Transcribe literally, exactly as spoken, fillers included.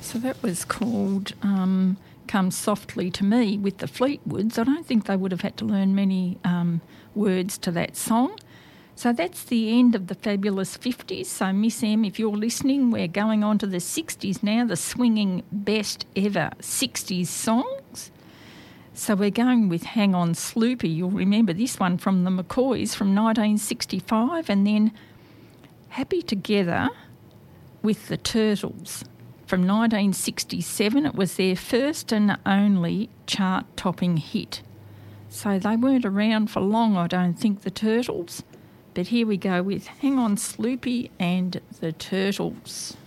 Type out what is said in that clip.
So that was called um, Come Softly to Me with the Fleetwoods. I don't think they would have had to learn many um, words to that song. So that's the end of the fabulous fifties. So Miss M, if you're listening, we're going on to the sixties now, the swinging best ever sixties songs. So we're going with Hang On Sloopy. You'll remember this one from the McCoys from nineteen sixty-five, and then Happy Together with the Turtles from nineteen sixty-seven. It was their first and only chart-topping hit. So they weren't around for long, I don't think, the Turtles. But here we go with Hang On Sloopy and the Turtles.